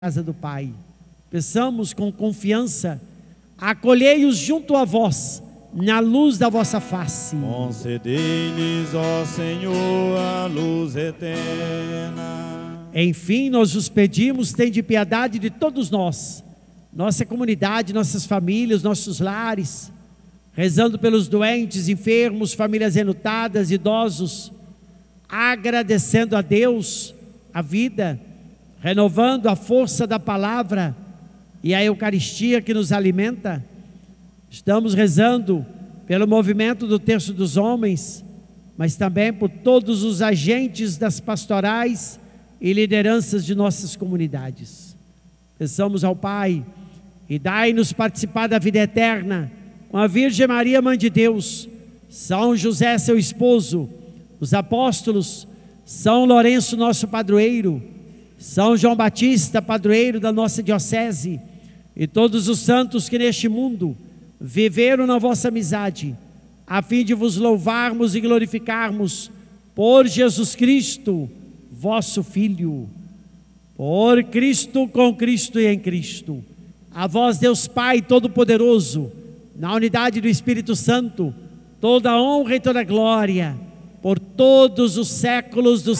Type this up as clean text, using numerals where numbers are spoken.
casa do Pai. Peçamos com confiança, acolhei-os junto a vós, na luz da vossa face. Concedei-lhes, ó Senhor, a luz eterna. Enfim, nós os pedimos, tende piedade de todos nós, nossa comunidade, nossas famílias, nossos lares, rezando pelos doentes, enfermos, famílias enlutadas, idosos, agradecendo a Deus a vida, renovando a força da palavra e a Eucaristia que nos alimenta. Estamos rezando pelo movimento do Terço dos Homens, mas também por todos os agentes das pastorais e lideranças de nossas comunidades. Peçamos ao Pai, e dai-nos participar da vida eterna com a Virgem Maria, Mãe de Deus, São José, seu esposo, os apóstolos, São Lourenço, nosso padroeiro, São João Batista, padroeiro da nossa diocese, e todos os santos que neste mundo viveram na vossa amizade, a fim de vos louvarmos e glorificarmos por Jesus Cristo, vosso Filho. Por Cristo, com Cristo e em Cristo. A vós, Deus Pai Todo-Poderoso, na unidade do Espírito Santo, toda honra e toda glória, por todos os séculos dos